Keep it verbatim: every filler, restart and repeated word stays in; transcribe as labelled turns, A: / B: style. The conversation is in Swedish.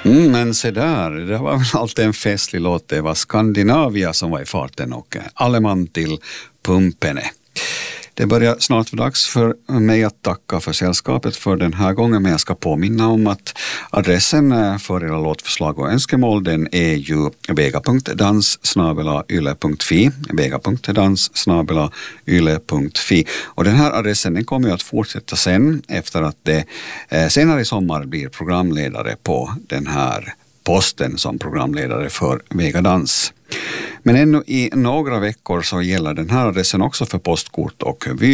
A: Mm, men se där, det var väl alltid en festlig låt. Det var Skandinavia som var i farten och Alleman till Pumpene. Det börjar snart vara dags för mig att tacka för sällskapet för den här gången, men jag ska påminna om att adressen för era låtförslag och önskemål, den är ju vega punkt dans snabel-a yle punkt fi, vega punkt dans snabel-a yle punkt fi. Och den här adressen, den kommer ju att fortsätta sen efter att det eh, senare i sommar blir programledare på den här posten som programledare för Vega Dans. Men ännu i några veckor så gäller den här adressen också för postkort och vy.